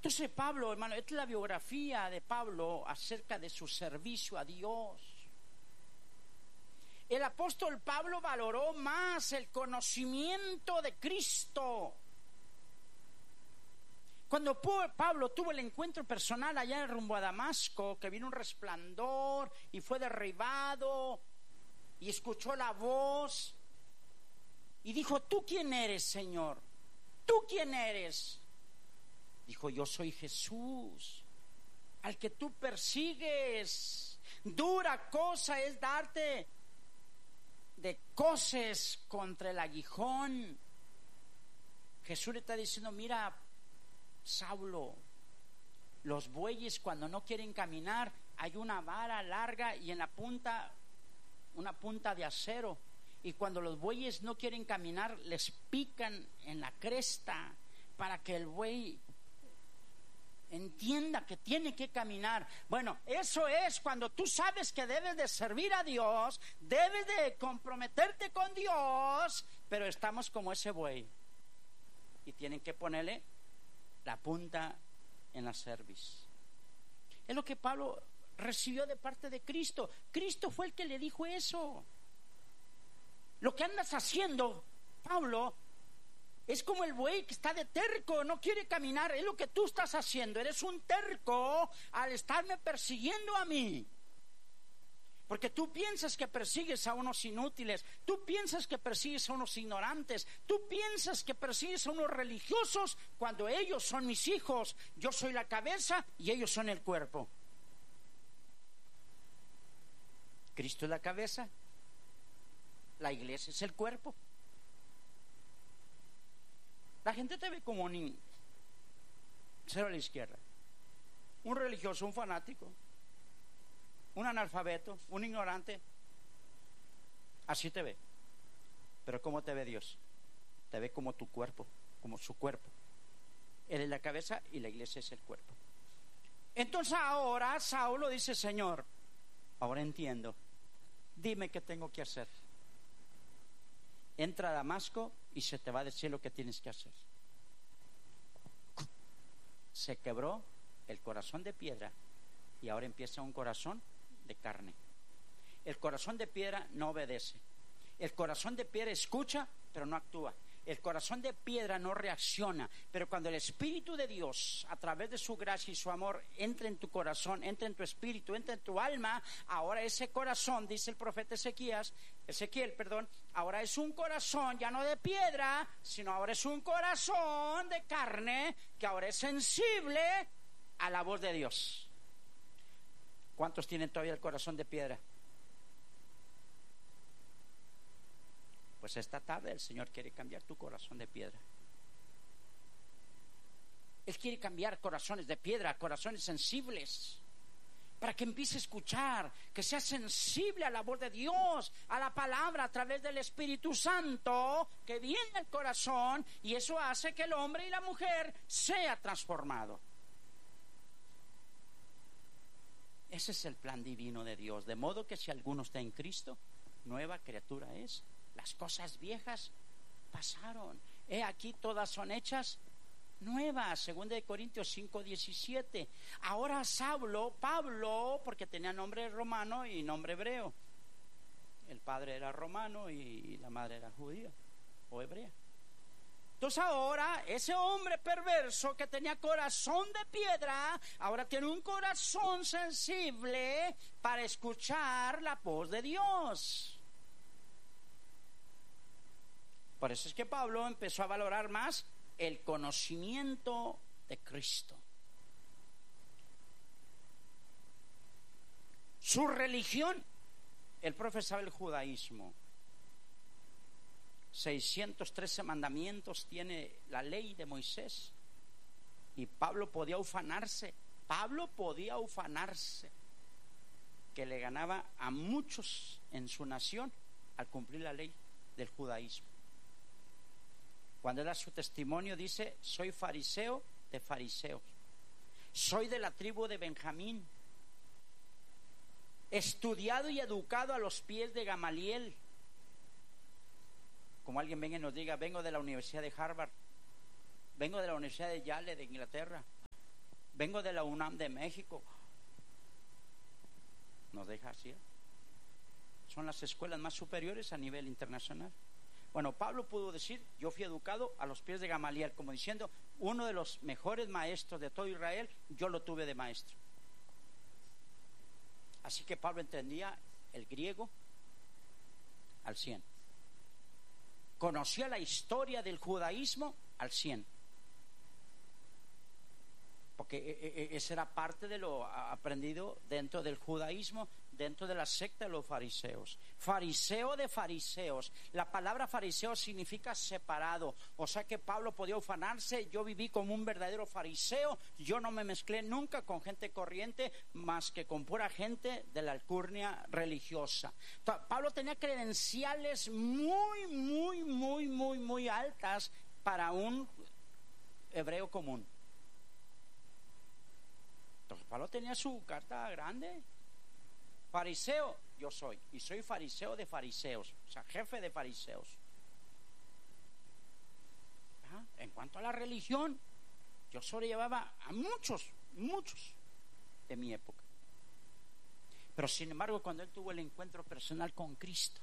Entonces Pablo, hermano, esta es la biografía de Pablo acerca de su servicio a Dios. El apóstol Pablo valoró más el conocimiento de Cristo. Cuando Pablo tuvo el encuentro personal allá en rumbo a Damasco, que vino un resplandor y fue derribado y escuchó la voz y dijo: ¿tú quién eres, Señor? ¿Tú quién eres? Dijo: yo soy Jesús, al que tú persigues. Dura cosa es darte de coces contra el aguijón. Jesús le está diciendo: mira, Saulo, los bueyes cuando no quieren caminar hay una vara larga y en la punta una punta de acero, y cuando los bueyes no quieren caminar les pican en la cresta para que el buey entienda que tiene que caminar. Bueno, eso es cuando tú sabes que debes de servir a Dios, debes de comprometerte con Dios, pero estamos como ese buey y tienen que ponerle la punta en la cerviz. Es lo que Pablo recibió de parte de Cristo. Cristo fue el que le dijo eso. Lo que andas haciendo, Pablo, es como el buey que está de terco, no quiere caminar. Es lo que tú estás haciendo. Eres un terco al estarme persiguiendo a mí. Porque tú piensas que persigues a unos inútiles, tú piensas que persigues a unos ignorantes, tú piensas que persigues a unos religiosos, cuando ellos son mis hijos. Yo soy la cabeza y ellos son el cuerpo. Cristo es la cabeza, la iglesia es el cuerpo. La gente te ve como un cero a la izquierda, un religioso, un fanático, un analfabeto, un ignorante. Así te ve. Pero ¿cómo te ve Dios? Te ve como tu cuerpo, como su cuerpo. Él es la cabeza y la iglesia es el cuerpo. Entonces ahora Saulo dice: Señor, ahora entiendo, dime qué tengo que hacer. Entra a Damasco y se te va a decir lo que tienes que hacer. Se quebró el corazón de piedra y ahora empieza un corazón de carne. El corazón de piedra no obedece. El corazón de piedra escucha, pero no actúa. El corazón de piedra no reacciona. Pero cuando el Espíritu de Dios, a través de su gracia y su amor, entra en tu corazón, entra en tu espíritu, entra en tu alma, ahora ese corazón, dice el profeta Ezequiel, ahora es un corazón ya no de piedra, sino ahora es un corazón de carne, que ahora es sensible a la voz de Dios. ¿Cuántos tienen todavía el corazón de piedra? Pues esta tarde el Señor quiere cambiar tu corazón de piedra. Él quiere cambiar corazones de piedra, corazones sensibles, para que empiece a escuchar, que sea sensible a la voz de Dios, a la palabra a través del Espíritu Santo que viene al corazón, y eso hace que el hombre y la mujer sea transformado. Ese es el plan divino de Dios, de modo que si alguno está en Cristo, nueva criatura es. Las cosas viejas pasaron, he aquí todas son hechas nuevas. 2 Corintios 5:17. Ahora Pablo, porque tenía nombre romano y nombre hebreo. El padre era romano y la madre era judía o hebrea. Entonces ahora ese hombre perverso que tenía corazón de piedra, ahora tiene un corazón sensible para escuchar la voz de Dios. Por eso es que Pablo empezó a valorar más el conocimiento de Cristo. Su religión, él profesaba el judaísmo. 613 mandamientos tiene la ley de Moisés. Y Pablo podía ufanarse que le ganaba a muchos en su nación al cumplir la ley del judaísmo. Cuando era su testimonio dice: soy fariseo de fariseos, soy de la tribu de Benjamín, estudiado y educado a los pies de Gamaliel. Como alguien venga y nos diga: vengo de la Universidad de Harvard, vengo de la Universidad de Yale de Inglaterra, Vengo de la UNAM de México. Nos deja así. Son las escuelas más superiores a nivel internacional. Bueno, Pablo pudo decir: yo fui educado a los pies de Gamaliel, como diciendo, uno de los mejores maestros de todo Israel, yo lo tuve de maestro. Así que Pablo entendía el griego al 100. Conocía la historia del judaísmo al 100. Porque esa era parte de lo aprendido dentro del judaísmo, dentro de la secta de los fariseos. Fariseo de fariseos. La palabra fariseo significa separado. O sea que Pablo podía ufanarse: yo viví como un verdadero fariseo, yo no me mezclé nunca con gente corriente, más que con pura gente de la alcurnia religiosa. Pablo tenía credenciales muy altas para un hebreo común. Entonces Pablo tenía su carta grande. Fariseo, yo soy, y soy fariseo de fariseos, o sea, jefe de fariseos. En cuanto a la religión, yo sobrellevaba a muchos de mi época. Pero sin embargo, cuando él tuvo el encuentro personal con Cristo,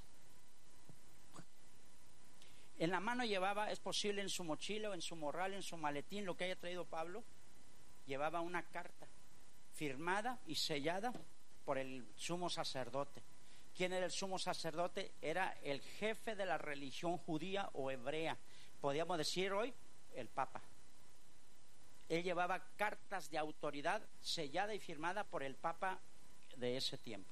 en la mano llevaba, es posible en su mochila o en su morral, en su maletín, lo que haya traído Pablo, llevaba una carta firmada y sellada por el sumo sacerdote. ¿Quién era el sumo sacerdote? Era el jefe de la religión judía o hebrea. Podríamos decir hoy, el Papa. Él llevaba cartas de autoridad sellada y firmada por el Papa de ese tiempo.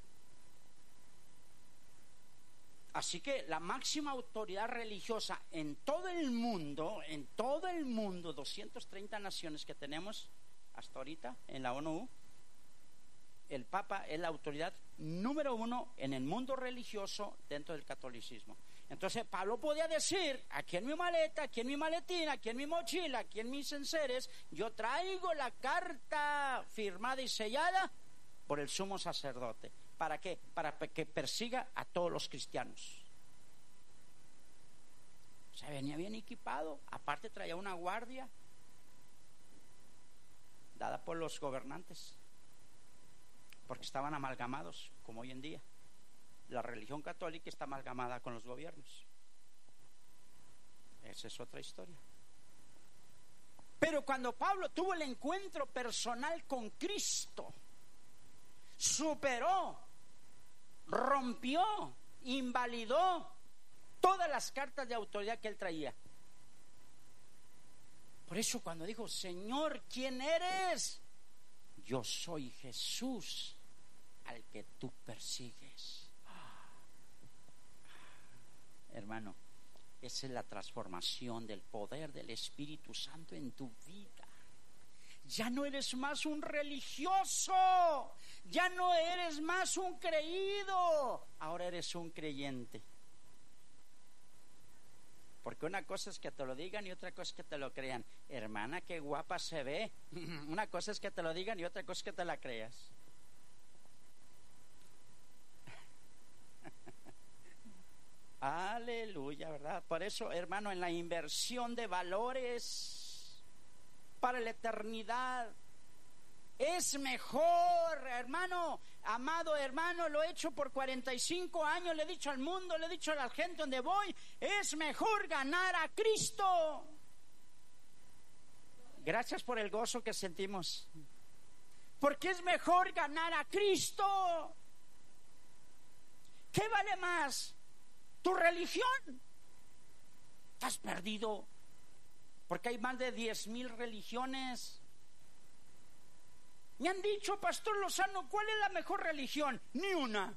Así que la máxima autoridad religiosa en todo el mundo, 230 naciones que tenemos hasta ahorita en la ONU, el Papa es la autoridad número 1 en el mundo religioso dentro del catolicismo. Entonces Pablo podía decir: aquí en mi maleta, aquí en mi maletín, aquí en mi mochila, aquí en mis enseres, yo traigo la carta firmada y sellada por el sumo sacerdote. ¿Para qué? Para que persiga a todos los cristianos. O sea, venía bien equipado. Aparte traía una guardia dada por los gobernantes, porque estaban amalgamados, como hoy en día. La religión católica está amalgamada con los gobiernos. Esa es otra historia. Pero cuando Pablo tuvo el encuentro personal con Cristo, superó, rompió, invalidó todas las cartas de autoridad que él traía. Por eso cuando dijo: Señor, ¿quién eres? Yo soy Jesús, al que tú persigues. Hermano, esa es la transformación del poder del Espíritu Santo en tu vida. Ya no eres más un religioso, ya no eres más un creído, ahora eres un creyente. Porque una cosa es que te lo digan y otra cosa es que te lo crean. Hermana, qué guapa se ve. Una cosa es que te lo digan y otra cosa es que te la creas. Aleluya, ¿verdad? Por eso, hermano, en la inversión de valores para la eternidad, es mejor, hermano, amado hermano, lo he hecho por 45 años, le he dicho al mundo, le he dicho a la gente donde voy, es mejor ganar a Cristo. Gracias por el gozo que sentimos. Porque es mejor ganar a Cristo. ¿Qué vale más? ¿Tu religión? Estás perdido. Porque hay más de 10,000 religiones. Me han dicho, Pastor Lozano, ¿cuál es la mejor religión? Ni una.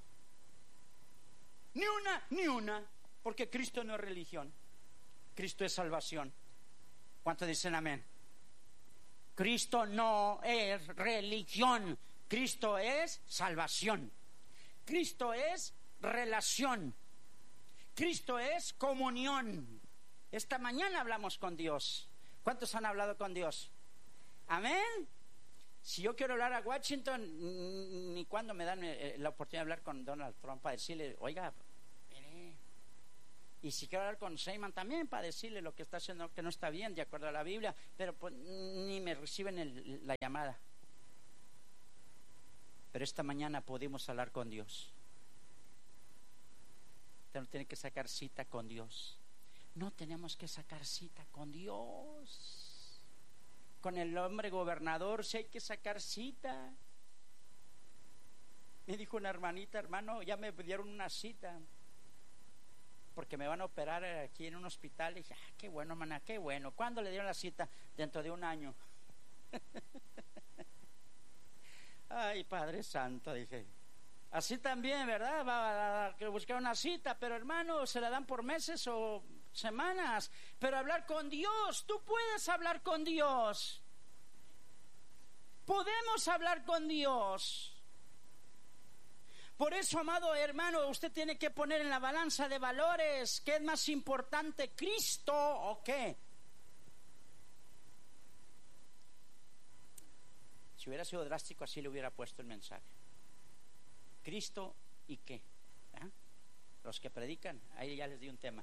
Ni una. Porque Cristo no es religión. Cristo es salvación. ¿Cuántos dicen amén? Cristo no es religión. Cristo es salvación. Cristo es relación. Cristo es comunión. Esta mañana hablamos con Dios. ¿Cuántos han hablado con Dios? Amén. Si yo quiero hablar a Washington, ni cuando me dan la oportunidad de hablar con Donald Trump para decirle, oiga, mire. Y si quiero hablar con Seymour también para decirle lo que está haciendo que no está bien de acuerdo a la Biblia, pero pues ni me reciben la llamada. Pero esta mañana pudimos hablar con Dios. Usted no tiene que sacar cita con Dios. No tenemos que sacar cita con Dios. Con el hombre gobernador sí hay que sacar cita. Me dijo una hermanita: hermano, ya me dieron una cita porque me van a operar aquí en un hospital. Y dije: qué bueno, hermana, qué bueno. ¿Cuándo le dieron la cita? Dentro de un año. Ay, Padre Santo, dije. Así también, ¿verdad? Va a buscar una cita, pero hermano, se la dan por meses o semanas. Pero hablar con Dios, tú puedes hablar con Dios. Podemos hablar con Dios. Por eso, amado hermano, usted tiene que poner en la balanza de valores qué es más importante, Cristo o qué. Si hubiera sido drástico, así le hubiera puesto el mensaje. Cristo y qué. ¿Ah? Los que predican, ahí ya les di un tema.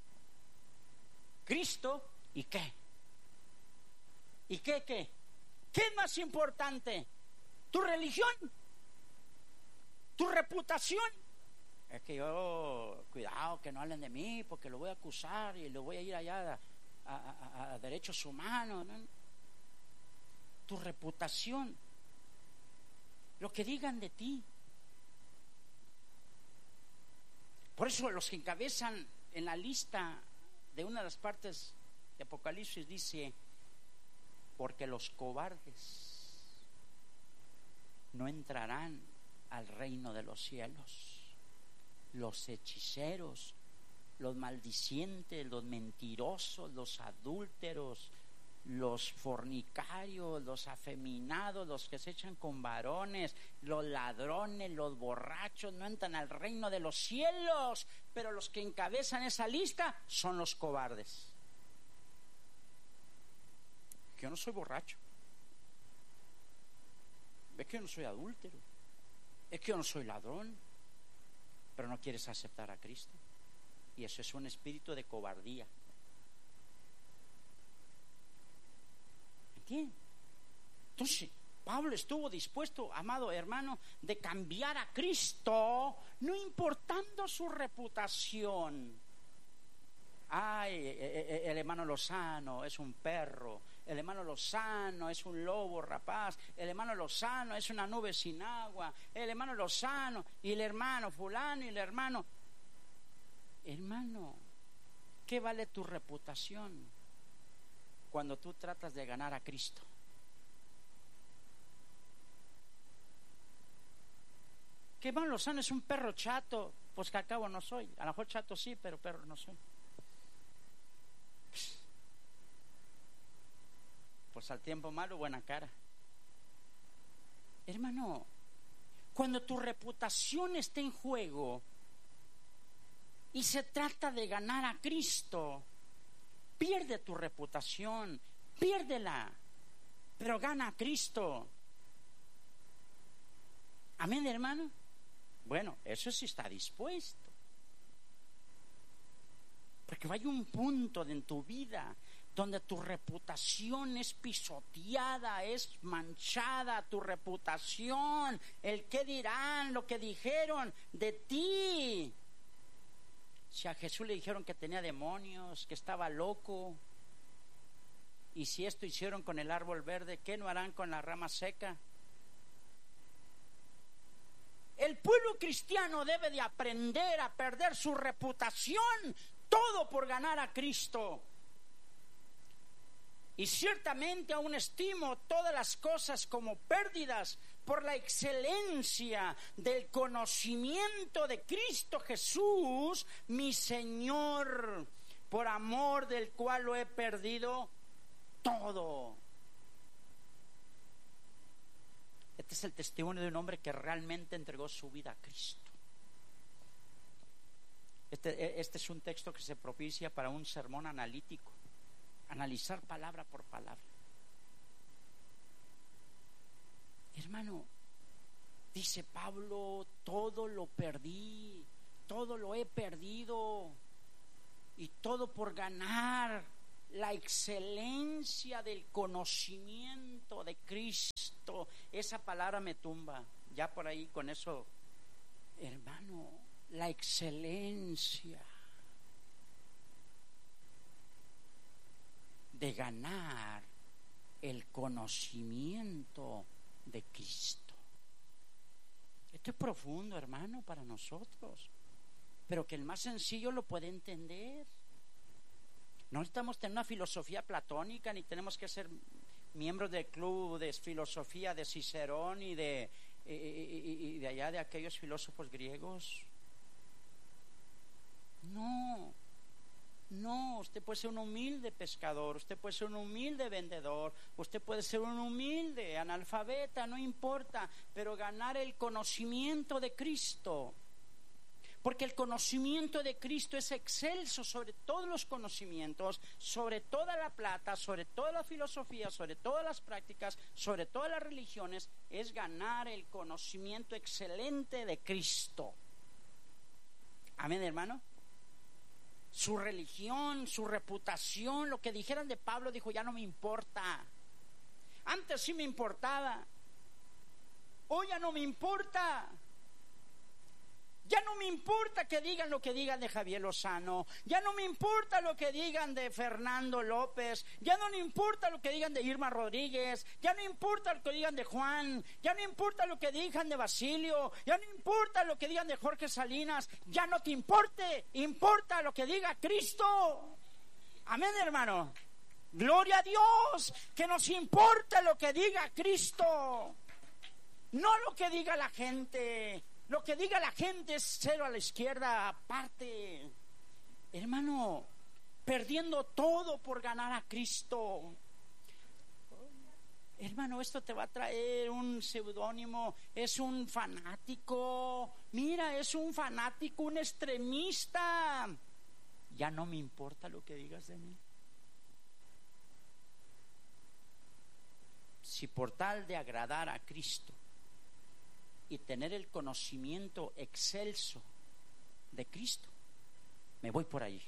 Cristo y qué. ¿Y qué? ¿Qué es más importante? ¿Tu religión? ¿Tu reputación? Es que yo, cuidado que no hablen de mí, porque lo voy a acusar y lo voy a ir allá a derechos humanos, ¿no? Tu reputación, lo que digan de ti. Por eso los que encabezan en la lista de una de las partes de Apocalipsis dice: porque los cobardes no entrarán al reino de los cielos. Los hechiceros, los maldicientes, los mentirosos, los adúlteros, los fornicarios, los afeminados, los que se echan con varones, los ladrones, los borrachos, no entran al reino de los cielos. Pero los que encabezan esa lista son los cobardes. Que yo no soy borracho, es que yo no soy adúltero, es que yo no soy ladrón, pero no quieres aceptar a Cristo, y eso es un espíritu de cobardía. ¿Entiendes? Entonces Pablo estuvo dispuesto, amado hermano, de cambiar a Cristo, no importando su reputación. Ay, el hermano Lozano es un perro, el hermano Lozano es un lobo rapaz, el hermano Lozano es una nube sin agua, el hermano Lozano y el hermano fulano y el hermano. Hermano, ¿qué vale tu reputación cuando tú tratas de ganar a Cristo? Que hermano Lozano es un perro chato, pues que al cabo no soy. A lo mejor chato sí, pero perro no soy. Pues al tiempo malo, buena cara. Hermano, cuando tu reputación está en juego y se trata de ganar a Cristo, pierde tu reputación, piérdela, pero gana a Cristo. Amén, hermano. Bueno, eso sí está dispuesto. Porque hay un punto en tu vida donde tu reputación es pisoteada, es manchada, tu reputación, el qué dirán, lo que dijeron de ti. Si a Jesús le dijeron que tenía demonios, que estaba loco, y si esto hicieron con el árbol verde, ¿qué no harán con la rama seca? El pueblo cristiano debe de aprender a perder su reputación, todo por ganar a Cristo. Y ciertamente aún estimo todas las cosas como pérdidas por la excelencia del conocimiento de Cristo Jesús, mi Señor, por amor del cual lo he perdido todo. Este es el testimonio de un hombre que realmente entregó su vida a Cristo. Este es un texto que se propicia para un sermón analítico. Analizar palabra por palabra. Hermano, dice Pablo: todo lo perdí, todo lo he perdido, y todo por ganar la excelencia del conocimiento de Cristo. Esa palabra me tumba. Ya por ahí con eso, hermano, la excelencia de ganar el conocimiento de Cristo. Esto es profundo, hermano, para nosotros, pero que el más sencillo lo puede entender. No necesitamos tener una filosofía platónica, ni tenemos que ser miembros del club de filosofía de Cicerón y de allá de aquellos filósofos griegos. No, usted puede ser un humilde pescador, usted puede ser un humilde vendedor, usted puede ser un humilde analfabeta, no importa, pero ganar el conocimiento de Cristo. Porque el conocimiento de Cristo es excelso sobre todos los conocimientos, sobre toda la plata, sobre toda la filosofía, sobre todas las prácticas, sobre todas las religiones. Es ganar el conocimiento excelente de Cristo. Amén, hermano. Su religión, su reputación, lo que dijeran de Pablo, dijo, ya no me importa. Antes sí me importaba, hoy ya no me importa. Ya no me importa que digan lo que digan de Javier Lozano, ya no me importa lo que digan de Fernando López, ya no me importa lo que digan de Irma Rodríguez, ya no importa lo que digan de Juan, ya no importa lo que digan de Basilio, ya no importa lo que digan de Jorge Salinas, ya no te importe, importa lo que diga Cristo. Amén, hermano. Gloria a Dios, que nos importa lo que diga Cristo, no lo que diga la gente. Lo que diga la gente es cero a la izquierda, aparte. Hermano, perdiendo todo por ganar a Cristo. Hermano, esto te va a traer un seudónimo. Es un fanático. Mira, es un fanático, un extremista. Ya no me importa lo que digas de mí. Si por tal de agradar a Cristo y tener el conocimiento excelso de Cristo, me voy por ahí.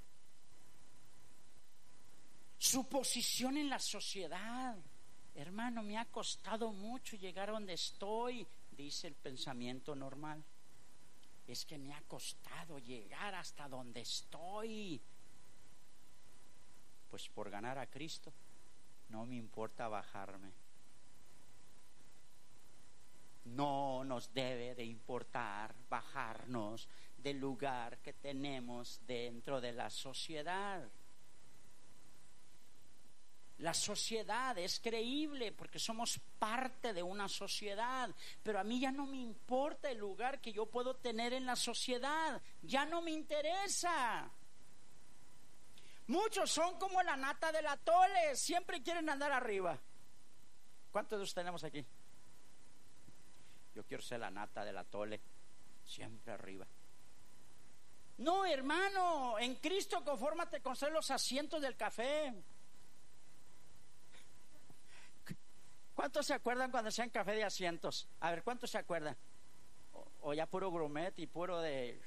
Su posición en la sociedad, hermano, me ha costado mucho llegar a donde estoy, dice el pensamiento normal. Es que me ha costado llegar hasta donde estoy. Pues por ganar a Cristo no me importa bajarme. No nos debe de importar bajarnos del lugar que tenemos dentro de la sociedad. La sociedad es creíble porque somos parte de una sociedad, pero a mí ya no me importa el lugar que yo puedo tener en la sociedad, ya no me interesa. Muchos son como la nata del atole, siempre quieren andar arriba. ¿Cuántos de ustedes tenemos aquí? Yo quiero ser la nata del atole, siempre arriba. No, hermano, en Cristo confórmate con ser los asientos del café. ¿Cuántos se acuerdan cuando hacían café de asientos? A ver, ¿cuántos se acuerdan? O ya puro gourmet y puro de...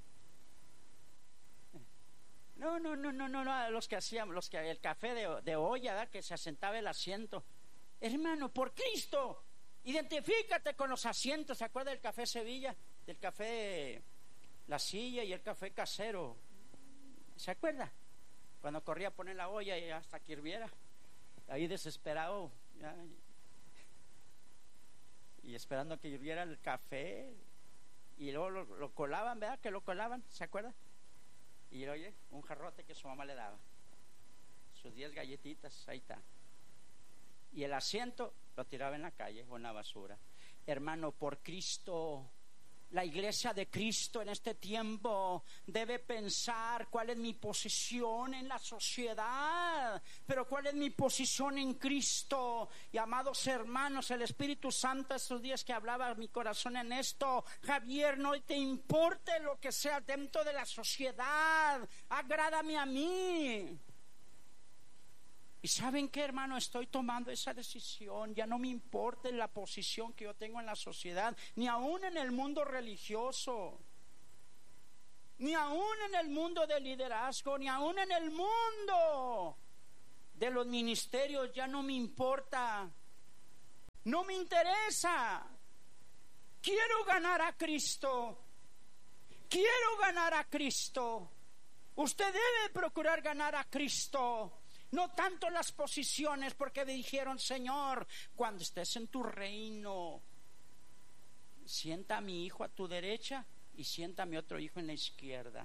No, los que hacían, el café de olla, ¿verdad? Que se asentaba el asiento. Hermano, por Cristo, identifícate con los asientos. ¿Se acuerda del café Sevilla? Del café La Silla y el café casero. ¿Se acuerda? Cuando corría a poner la olla y hasta que hirviera. Ahí desesperado. ¿Ya? Y esperando que hirviera el café. Y luego lo colaban, ¿verdad? Que lo colaban, ¿se acuerda? Y oye, un jarrote que su mamá le daba. Sus 10 galletitas, ahí está. Y el asiento lo tiraba en la calle o en la basura. Hermano, por Cristo, la iglesia de Cristo en este tiempo debe pensar cuál es mi posición en la sociedad, pero cuál es mi posición en Cristo. Y amados hermanos, el Espíritu Santo estos días que hablaba a mi corazón en esto: Javier, no te importe lo que sea dentro de la sociedad, agrádame a mí. Y ¿saben qué, hermano? Estoy tomando esa decisión. Ya no me importa la posición que yo tengo en la sociedad, ni aún en el mundo religioso, ni aún en el mundo del liderazgo, ni aún en el mundo de los ministerios ya no me importa. No me interesa. Quiero ganar a Cristo. Quiero ganar a Cristo. Usted debe procurar ganar a Cristo. No tanto las posiciones, porque me dijeron: Señor, cuando estés en tu reino, sienta a mi hijo a tu derecha y sienta a mi otro hijo en la izquierda.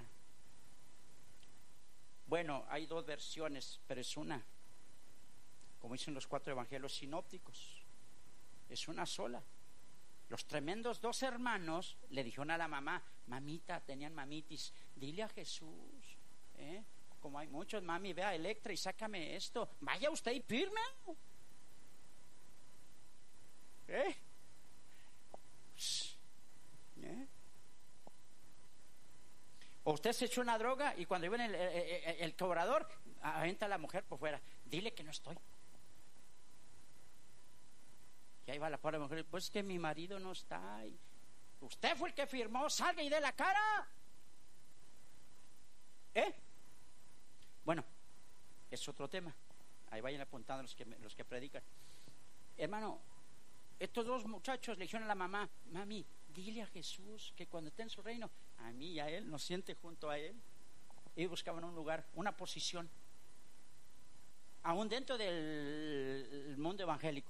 Bueno, hay dos versiones, pero es una. Como dicen los 4 evangelios sinópticos, es una sola. Los tremendos 2 hermanos le dijeron a la mamá: mamita, tenían mamitis, dile a Jesús, como hay muchos, mami, ve a Electra y sácame esto, vaya usted y firme. O usted se echó una droga y cuando iba en el cobrador, avienta a la mujer por fuera: dile que no estoy. Y ahí va la pobre mujer: pues es que mi marido no está. Y usted fue el que firmó, salga y dé la cara. Bueno, es otro tema. Ahí vayan apuntando los que predican. Hermano, estos 2 muchachos le dijeron a la mamá: mami, dile a Jesús que cuando esté en su reino, a mí y a él, nos siente junto a él. Y buscaban un lugar, una posición, aún dentro del mundo evangélico.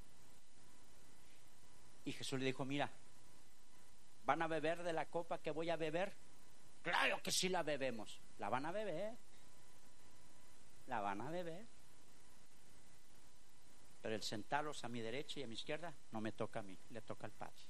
Y Jesús le dijo: mira, ¿van a beber de la copa que voy a beber? Claro que sí la bebemos. La van a beber. La van a beber. Pero el sentarlos a mi derecha y a mi izquierda no me toca a mí, le toca al Padre.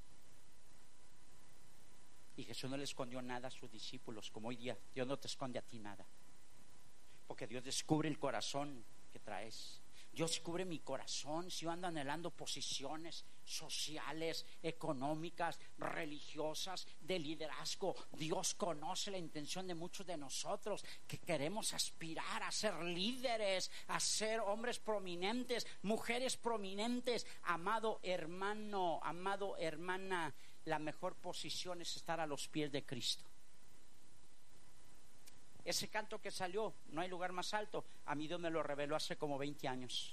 Y Jesús no le escondió nada a sus discípulos, como hoy día Dios no te esconde a ti nada, porque Dios descubre el corazón que traes. Dios descubre mi corazón. Si yo ando anhelando posiciones sociales, económicas, religiosas, de liderazgo, Dios conoce la intención de muchos de nosotros que queremos aspirar a ser líderes, a ser hombres prominentes, mujeres prominentes. Amado hermano, amado hermana, la mejor posición es estar a los pies de Cristo. Ese canto que salió, no hay lugar más alto, a mí Dios me lo reveló hace como 20 años.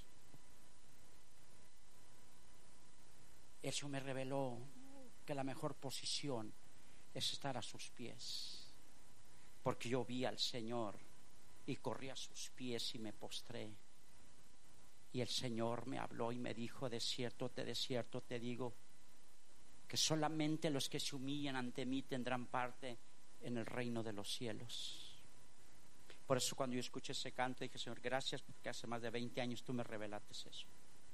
Eso me reveló que la mejor posición es estar a sus pies, porque yo vi al Señor y corrí a sus pies y me postré. Y el Señor me habló y me dijo: de cierto te digo, que solamente los que se humillan ante mí tendrán parte en el reino de los cielos. Por eso cuando yo escuché ese canto dije: Señor, gracias, porque hace más de 20 años tú me revelaste eso.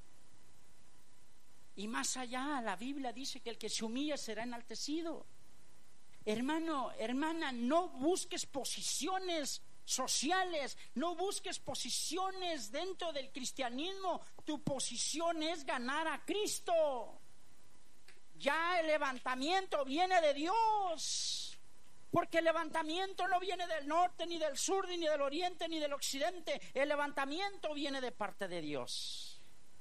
Y más allá, la Biblia dice que el que se humilla será enaltecido. Hermano, hermana, no busques posiciones sociales, no busques posiciones dentro del cristianismo. Tu posición es ganar a Cristo. Ya el levantamiento viene de Dios. Porque el levantamiento no viene del norte, ni del sur, ni del oriente, ni del occidente. El levantamiento viene de parte de Dios.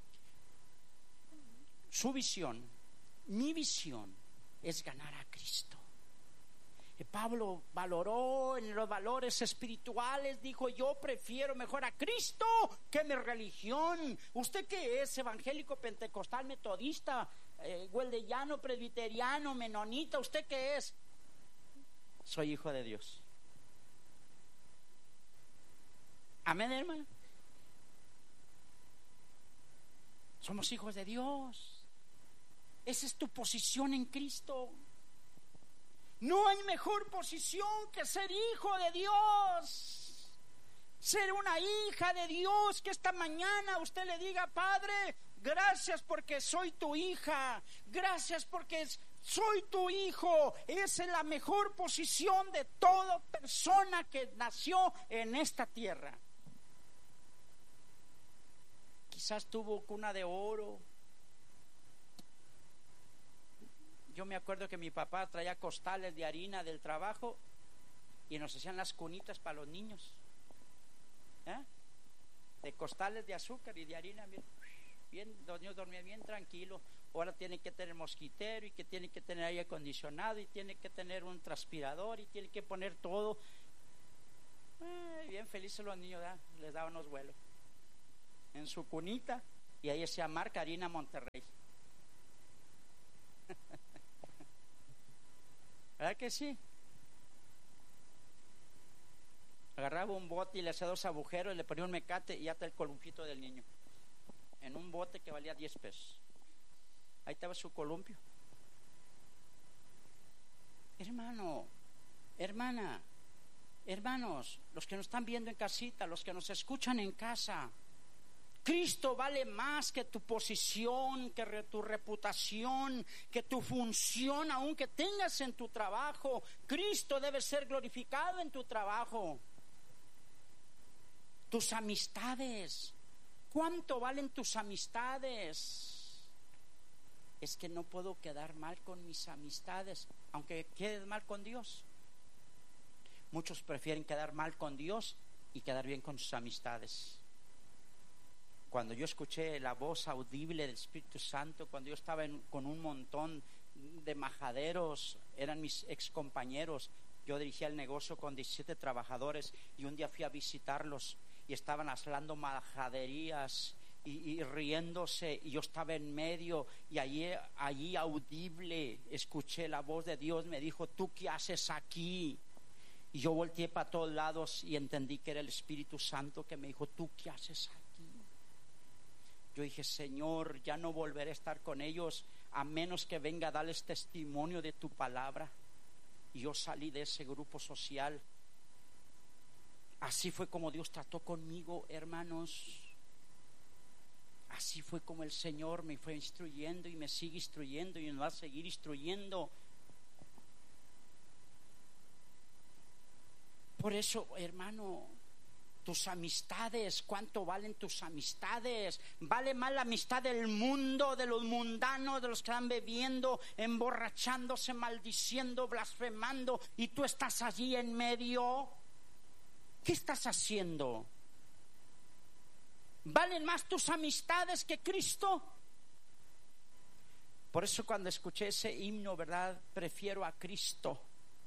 Su visión, mi visión, es ganar a Cristo. Y Pablo valoró en los valores espirituales, dijo: yo prefiero mejor a Cristo que mi religión. ¿Usted qué es? ¿Evangélico, pentecostal, metodista, hueldellano, presbiteriano, menonita? ¿Usted qué es? Soy hijo de Dios. Amén, hermano. Somos hijos de Dios. Esa es tu posición en Cristo. No hay mejor posición que ser hijo de Dios. Ser una hija de Dios, que esta mañana usted le diga: Padre, gracias porque soy tu hija. Gracias porque soy tu hijo. Esa es la mejor posición de toda persona que nació en esta tierra. Quizás tuvo cuna de oro. Yo me acuerdo que mi papá traía costales de harina del trabajo y nos hacían las cunitas para los niños, de costales de azúcar y de harina. Bien, los niños dormían bien tranquilos. Ahora tienen que tener mosquitero y que tienen que tener aire acondicionado y tienen que tener un transpirador y tienen que poner todo. Bien felices los niños, les daban los vuelos. en su cunita, y ahí decía marca harina Monterrey. ¿Verdad que sí? Agarraba un bote y le hacía 2 agujeros, le ponía un mecate y ya está el columpito del niño. En un bote que valía 10 pesos. Ahí estaba su columpio. Hermano, hermana, hermanos, los que nos están viendo en casita, los que nos escuchan en casa, Cristo vale más que tu posición, que tu reputación, que tu función, aunque tengas en tu trabajo. Cristo debe ser glorificado en tu trabajo. Tus amistades, ¿cuánto valen tus amistades? Es que no puedo quedar mal con mis amistades, aunque quedes mal con Dios. Muchos prefieren quedar mal con Dios y quedar bien con sus amistades. Cuando yo escuché la voz audible del Espíritu Santo, cuando yo estaba con un montón de majaderos, eran mis ex compañeros, yo dirigía el negocio con 17 trabajadores y un día fui a visitarlos y estaban hablando majaderías y riéndose, y yo estaba en medio, y allí audible escuché la voz de Dios. Me dijo: ¿tú qué haces aquí? Y yo volteé para todos lados y entendí que era el Espíritu Santo que me dijo: ¿tú qué haces aquí? Yo dije: Señor, ya no volveré a estar con ellos a menos que venga a darles testimonio de tu palabra. Y yo salí de ese grupo social. Así fue como Dios trató conmigo, hermanos. Así fue como el Señor me fue instruyendo y me sigue instruyendo y me va a seguir instruyendo. Por eso, hermano, tus amistades, ¿cuánto valen tus amistades? ¿Vale más la amistad del mundo, de los mundanos, de los que están bebiendo, emborrachándose, maldiciendo, blasfemando, y tú estás allí en medio? ¿Qué estás haciendo? ¿Valen más tus amistades que Cristo? Por eso cuando escuché ese himno, ¿verdad? Prefiero a Cristo.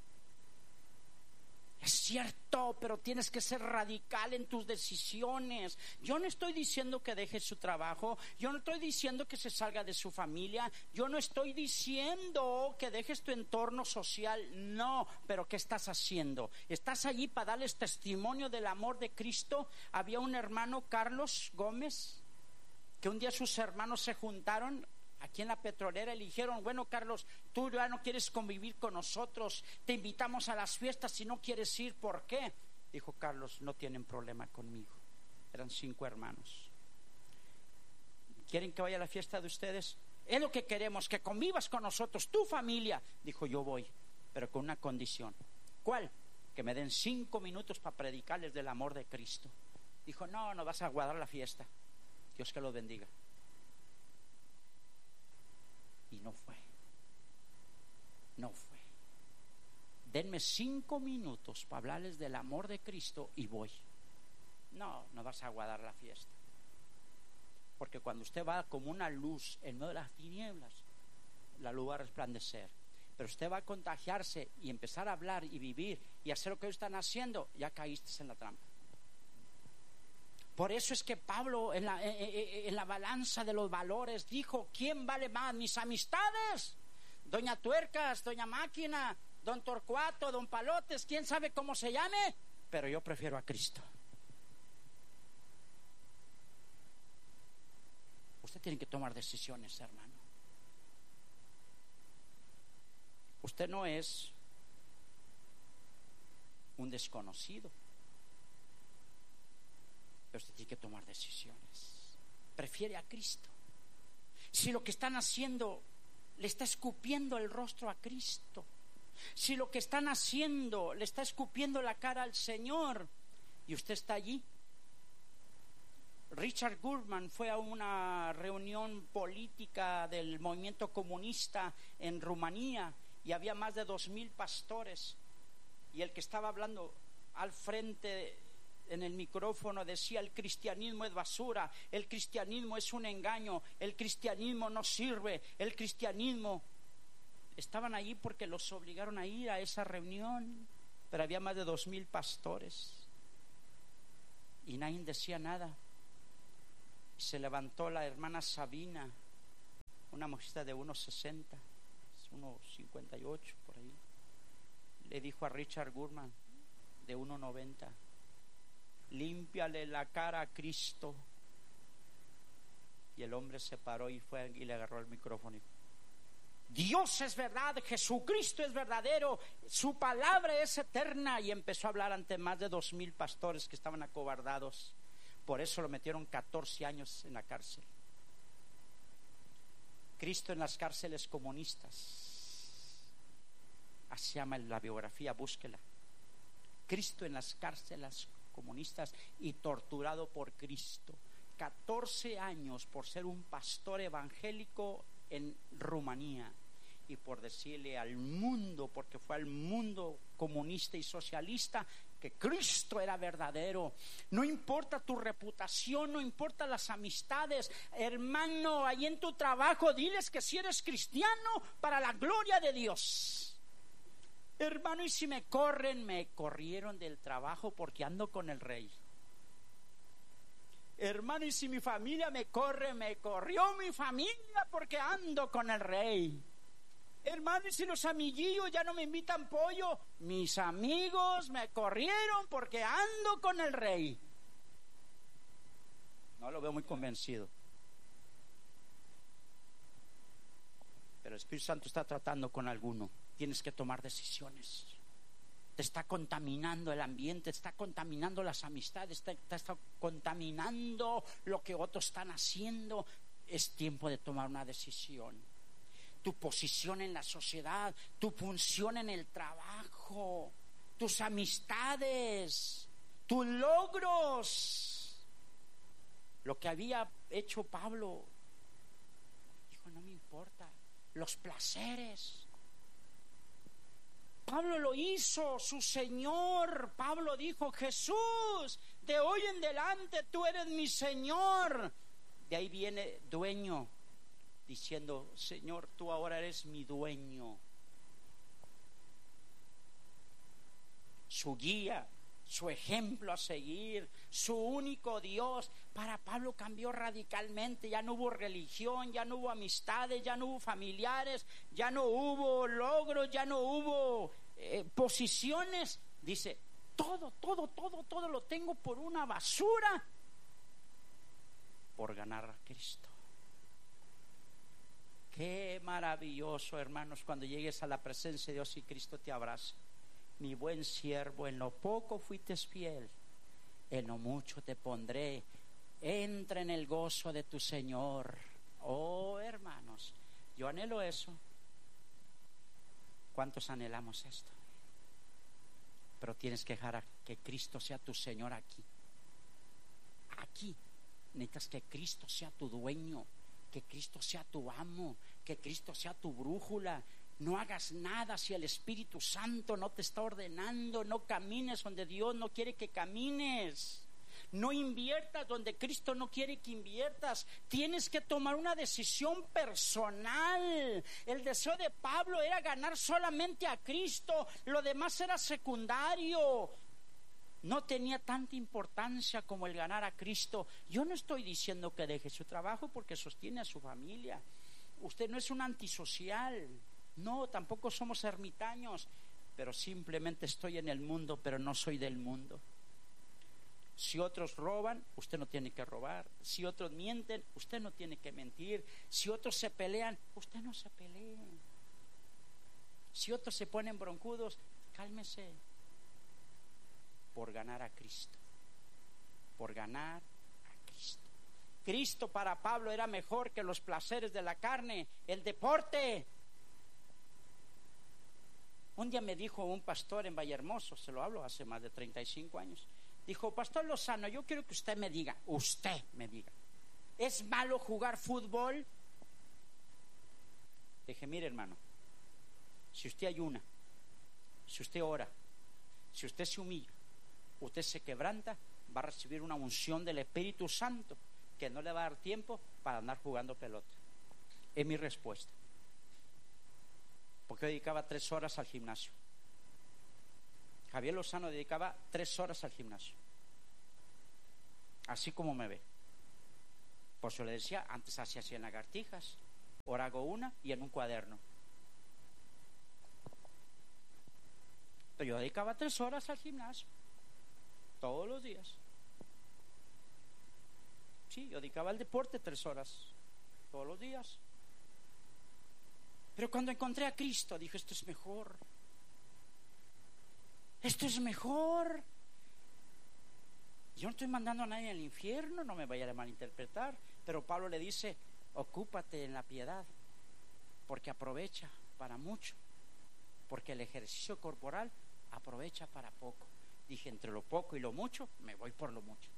Es cierto, pero tienes que ser radical en tus decisiones. Yo no estoy diciendo que deje su trabajo, yo no estoy diciendo que se salga de su familia, yo no estoy diciendo que dejes tu entorno social, no, pero ¿qué estás haciendo? ¿Estás allí para darles testimonio del amor de Cristo? Había un hermano, Carlos Gómez, que un día sus hermanos se juntaron aquí en la petrolera y le dijeron: bueno, Carlos, tú ya no quieres convivir con nosotros, te invitamos a las fiestas si no quieres ir. ¿Por qué? Dijo Carlos: no tienen problema conmigo. Eran 5 hermanos. ¿Quieren que vaya a la fiesta de ustedes? Es lo que queremos, que convivas con nosotros, tu familia. Dijo: yo voy, pero con una condición. ¿Cuál? Que me den 5 minutos para predicarles del amor de Cristo. Dijo: no vas a guardar la fiesta. Dios que los bendiga. Y no fue. Denme 5 minutos para hablarles del amor de Cristo y voy. No vas a aguardar la fiesta. Porque cuando usted va como una luz en medio de las tinieblas, la luz va a resplandecer. Pero usted va a contagiarse y empezar a hablar y vivir y hacer lo que ellos están haciendo, ya caíste en la trampa. Por eso es que Pablo en la balanza de los valores dijo: ¿quién vale más? ¿Mis amistades? Doña Tuercas, Doña Máquina, Don Torcuato, Don Palotes, quién sabe cómo se llame, pero yo prefiero a Cristo. Usted tiene que tomar decisiones, hermano. Usted no es un desconocido, pero usted tiene que tomar decisiones. Prefiere a Cristo. Si lo que están haciendo le está escupiendo el rostro a Cristo, si lo que están haciendo le está escupiendo la cara al Señor, y usted está allí. Richard Gurman fue a una reunión política del movimiento comunista en Rumanía y había más de 2,000 pastores, y el que estaba hablando al frente en el micrófono decía: el cristianismo es basura, el cristianismo es un engaño, el cristianismo no sirve, el cristianismo. Estaban allí porque los obligaron a ir a esa reunión, pero había más de 2,000 pastores y nadie decía nada. Se levantó la hermana Sabina, una mujercita de 1.60, 1.58 por ahí. Le dijo a Richard Gurman, de 1.90, límpiale la cara a Cristo. Y el hombre se paró y fue y le agarró el micrófono y dijo: Dios es verdad, Jesucristo es verdadero, su palabra es eterna. Y empezó a hablar ante más de 2,000 pastores que estaban acobardados. Por eso lo metieron 14 años en la cárcel. Cristo en las cárceles comunistas, así se llama la biografía, búsquela. Cristo en las cárceles comunistas y torturado por Cristo. 14 años por ser un pastor evangélico en Rumanía y por decirle al mundo, porque fue al mundo comunista y socialista, que Cristo era verdadero. No importa tu reputación, no importa las amistades, hermano, ahí en tu trabajo diles que si eres cristiano para la gloria de Dios. Hermano, y si me corrieron del trabajo porque ando con el Rey. Hermano, y si mi familia me corrió mi familia porque ando con el Rey. Hermano, y si los amiguillos ya no me invitan pollo, mis amigos me corrieron porque ando con el Rey. No lo veo muy convencido. Pero el Espíritu Santo está tratando con alguno. Tienes que tomar decisiones. Te está contaminando el ambiente, está contaminando las amistades, te está contaminando lo que otros están haciendo. Es tiempo de tomar una decisión. Tu posición en la sociedad, tu función en el trabajo, tus amistades, tus logros. Lo que había hecho Pablo, dijo: no me importa. Los placeres. Pablo lo hizo, su Señor. Pablo dijo: Jesús, de hoy en adelante tú eres mi Señor. De ahí viene dueño, diciendo: Señor, tú ahora eres mi dueño. Su guía, su ejemplo a seguir, su único Dios. Para Pablo cambió radicalmente. Ya no hubo religión, ya no hubo amistades, ya no hubo familiares, ya no hubo logros, ya no hubo posiciones. Dice: todo lo tengo por una basura por ganar a Cristo. Qué maravilloso, hermanos, cuando llegues a la presencia de Dios y Cristo te abraza. Mi buen siervo, en lo poco fuiste fiel, en lo mucho te pondré. Entra en el gozo de tu Señor. Oh, hermanos, yo anhelo eso. ¿Cuántos anhelamos esto? Pero tienes que dejar que Cristo sea tu Señor aquí. Aquí necesitas que Cristo sea tu dueño, que Cristo sea tu amo, que Cristo sea tu brújula. No hagas nada si el Espíritu Santo no te está ordenando. No camines donde Dios no quiere que camines. No inviertas donde Cristo no quiere que inviertas. Tienes que tomar una decisión personal. El deseo de Pablo era ganar solamente a Cristo. Lo demás era secundario. No tenía tanta importancia como el ganar a Cristo. Yo no estoy diciendo que deje su trabajo porque sostiene a su familia. Usted no es un antisocial. No, tampoco somos ermitaños. Pero simplemente estoy en el mundo, pero no soy del mundo. Si otros roban, usted no tiene que robar. Si otros mienten, usted no tiene que mentir. Si otros se pelean, usted no se pelee. Si otros se ponen broncudos, cálmese. Por ganar a Cristo. Por ganar a Cristo. Cristo para Pablo era mejor que los placeres de la carne, el deporte. Un día me dijo un pastor en Vallehermoso, se lo hablo hace más de 35 años. Dijo: Pastor Lozano, yo quiero que usted me diga, ¿es malo jugar fútbol? Dije: mire, hermano, si usted ayuna, si usted ora, si usted se humilla, usted se quebranta, va a recibir una unción del Espíritu Santo que no le va a dar tiempo para andar jugando pelota. Es mi respuesta. Porque yo dedicaba 3 horas al gimnasio. Javier Lozano dedicaba 3 horas al gimnasio. Así como me ve. Pues yo le decía, antes hacía 100 lagartijas, ahora hago una y en un cuaderno. Pero yo dedicaba 3 horas al gimnasio, todos los días. Sí, yo dedicaba al deporte 3 horas, todos los días. Pero cuando encontré a Cristo, dije, esto es mejor. Esto es mejor. Yo no estoy mandando a nadie al infierno, no me vaya a malinterpretar. Pero Pablo le dice, ocúpate en la piedad, porque aprovecha para mucho. Porque el ejercicio corporal aprovecha para poco. Dije, entre lo poco y lo mucho, me voy por lo mucho.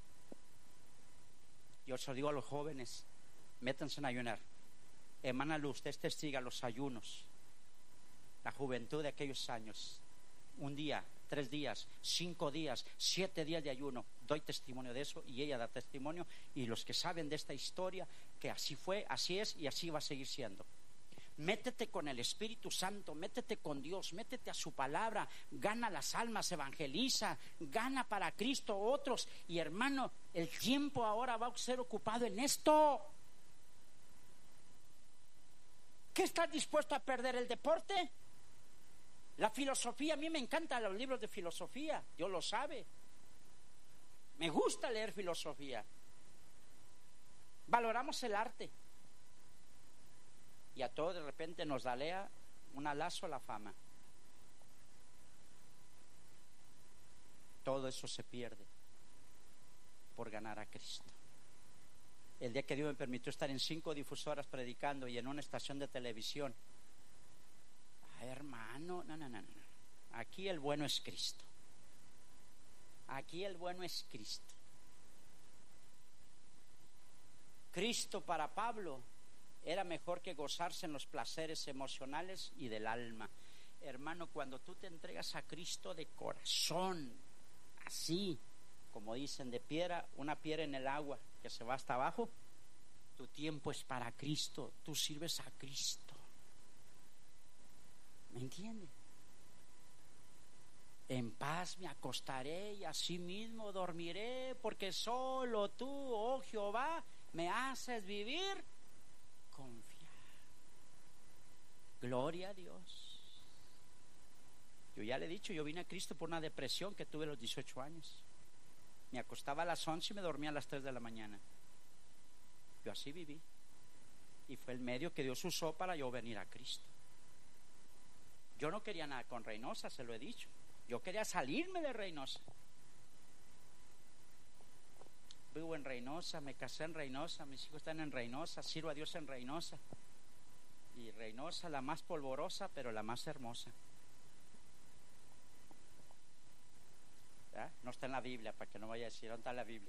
Yo se lo digo a los jóvenes, métanse en ayunar. Hermana Luz, usted testiga los ayunos, la juventud de aquellos años. Un día, 3 días, 5 días, 7 días de ayuno. Doy testimonio de eso y ella da testimonio. Y los que saben de esta historia, que así fue, así es y así va a seguir siendo. Métete con el Espíritu Santo, métete con Dios, métete a su palabra, gana las almas, evangeliza, gana para Cristo otros. Y hermano, el tiempo ahora va a ser ocupado en esto. ¿Qué estás dispuesto a perder? ¿El deporte? La filosofía, a mí me encantan los libros de filosofía, Dios lo sabe. Me gusta leer filosofía. Valoramos el arte. Y a todos de repente nos dalea un lazo la fama. Todo eso se pierde por ganar a Cristo. El día que Dios me permitió estar en 5 difusoras predicando y en una estación de televisión, hermano, no. Aquí el bueno es Cristo. Aquí el bueno es Cristo. Cristo para Pablo era mejor que gozarse en los placeres emocionales y del alma. Hermano, cuando tú te entregas a Cristo de corazón, así, como dicen, de piedra, una piedra en el agua que se va hasta abajo, tu tiempo es para Cristo, tú sirves a Cristo. ¿Me entiende? En paz me acostaré y así mismo dormiré, porque solo tú, oh Jehová, me haces vivir confiar. Gloria a Dios. Yo ya le he dicho, yo vine a Cristo por una depresión que tuve a los 18 años. Me acostaba a las 11 y me dormía a las 3 de la mañana. Yo así viví. Y fue el medio que Dios usó para yo venir a Cristo. Yo no quería nada con Reynosa, se lo he dicho. Yo quería salirme de Reynosa. Vivo en Reynosa, me casé en Reynosa, mis hijos están en Reynosa, sirvo a Dios en Reynosa. Y Reynosa, la más polvorosa, pero la más hermosa. ¿Ya? No está en la Biblia, para que no vaya a decir, ¿dónde está la Biblia?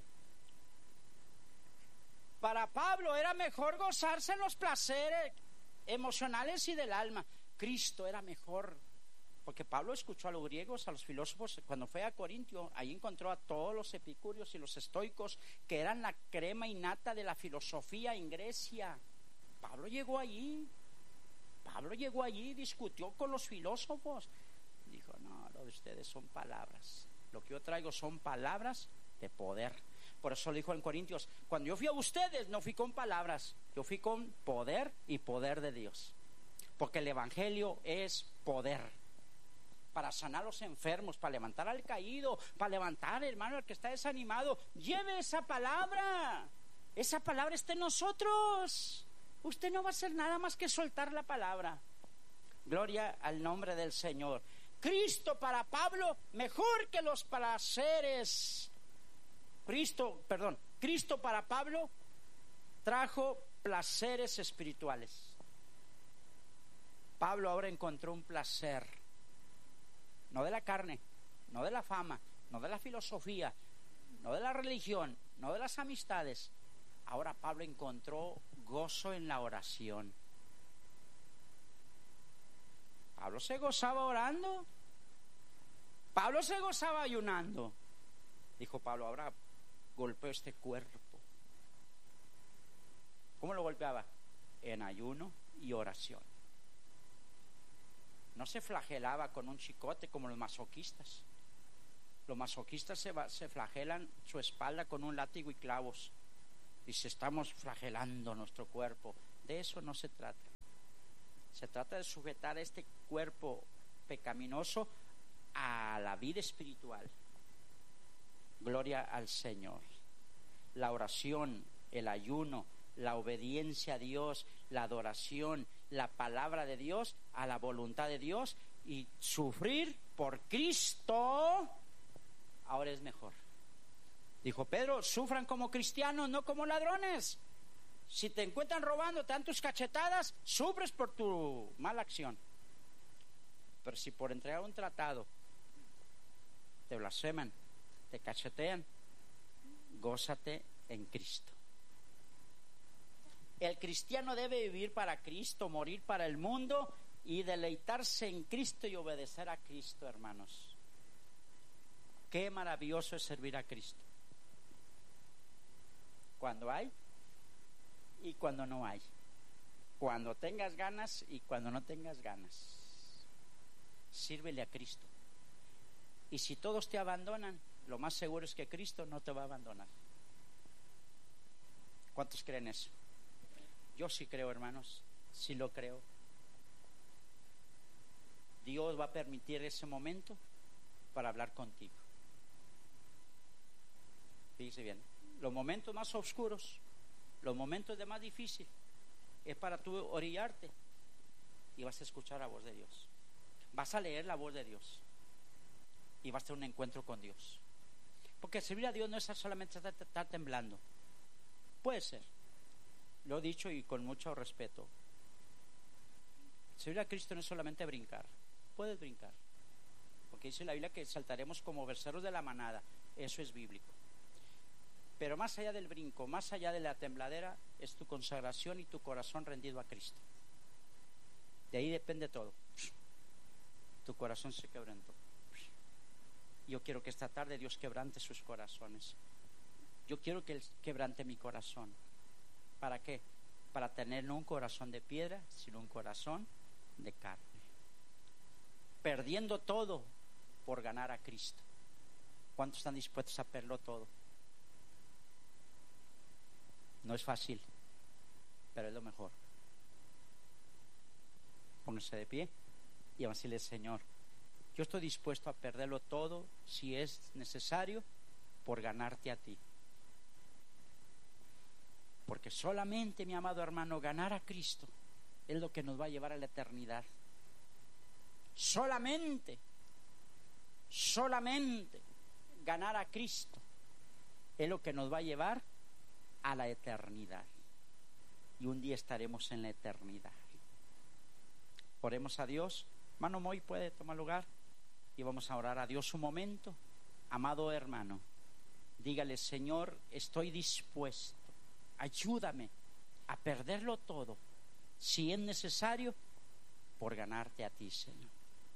Para Pablo era mejor gozarse en los placeres emocionales y del alma. Cristo era mejor, porque Pablo escuchó a los griegos, a los filósofos. Cuando fue a Corintio, ahí encontró a todos los epicúreos y los estoicos, que eran la crema innata de la filosofía en Grecia. Pablo llegó allí, discutió con los filósofos. Dijo, no, lo de ustedes son palabras, lo que yo traigo son palabras de poder. Por eso le dijo en Corintios, cuando yo fui a ustedes, no fui con palabras, yo fui con poder y poder de Dios. Porque el evangelio es poder para sanar a los enfermos, para levantar al caído, para levantar, hermano, al que está desanimado. Lleve esa palabra está en nosotros. Usted no va a hacer nada más que soltar la palabra. Gloria al nombre del Señor. Cristo para Pablo mejor que los placeres. Cristo para Pablo trajo placeres espirituales. Pablo ahora encontró un placer, no de la carne, no de la fama, no de la filosofía, no de la religión, no de las amistades. Ahora Pablo encontró gozo en la oración. Pablo se gozaba orando, Pablo se gozaba ayunando. Dijo Pablo, ahora golpeo este cuerpo. ¿Cómo lo golpeaba? En ayuno y oración. No se flagelaba con un chicote como los masoquistas. Los masoquistas se flagelan su espalda con un látigo y clavos. Y si estamos flagelando nuestro cuerpo, de eso no se trata. Se trata de sujetar este cuerpo pecaminoso a la vida espiritual. Gloria al Señor. La oración, el ayuno, la obediencia a Dios, la adoración, la palabra de Dios, a la voluntad de Dios, y sufrir por Cristo ahora es mejor. Dijo Pedro, sufran como cristianos, no como ladrones. Si te encuentran robando, te dan tus cachetadas, sufres por tu mala acción. Pero si por entregar un tratado te blasfeman, te cachetean, gózate en Cristo. El cristiano debe vivir para Cristo, morir para el mundo y deleitarse en Cristo y obedecer a Cristo, hermanos. Qué maravilloso es servir a Cristo. Cuando hay y cuando no hay. Cuando tengas ganas y cuando no tengas ganas. Sírvele a Cristo. Y si todos te abandonan, lo más seguro es que Cristo no te va a abandonar. ¿Cuántos creen eso? Yo sí creo, hermanos, sí lo creo. Dios va a permitir ese momento para hablar contigo. Fíjese bien, los momentos más oscuros, los momentos de más difícil, es para tú orillarte y vas a escuchar la voz de Dios. Vas a leer la voz de Dios y vas a tener un encuentro con Dios. Porque servir a Dios no es solamente estar temblando. Puede ser, lo he dicho y con mucho respeto. Servir a Cristo no es solamente brincar. Puedes brincar, porque dice la Biblia que saltaremos como becerros de la manada. Eso es bíblico. Pero más allá del brinco, más allá de la tembladera, es tu consagración y tu corazón rendido a Cristo. De ahí depende todo. Tu corazón se quebrantó. Yo quiero que esta tarde Dios quebrante sus corazones. Yo quiero que Él quebrante mi corazón. ¿Para qué? Para tener no un corazón de piedra, sino un corazón de carne. Perdiendo todo por ganar a Cristo. ¿Cuántos están dispuestos a perderlo todo? No es fácil, pero es lo mejor. Pónganse de pie y vamos a decirle: Señor, yo estoy dispuesto a perderlo todo si es necesario por ganarte a ti. Porque solamente, mi amado hermano, ganar a Cristo es lo que nos va a llevar a la eternidad. Solamente ganar a Cristo es lo que nos va a llevar a la eternidad. Y un día estaremos en la eternidad. Oremos a Dios. Hermano Moy, puede tomar lugar y vamos a orar a Dios un momento. Amado hermano, dígale: Señor, estoy dispuesto, ayúdame a perderlo todo, si es necesario, por ganarte a ti, Señor.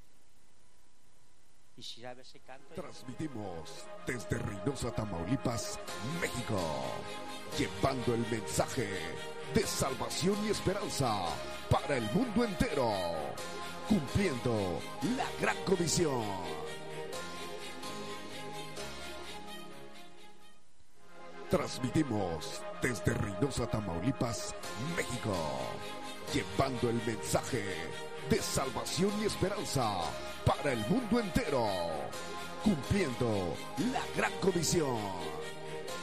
Y si sabes ese canto, transmitimos desde Reynosa, Tamaulipas, México, llevando el mensaje de salvación y esperanza para el mundo entero, cumpliendo la gran comisión. Transmitimos desde Reynosa, Tamaulipas, México, llevando el mensaje de salvación y esperanza para el mundo entero, cumpliendo la gran comisión.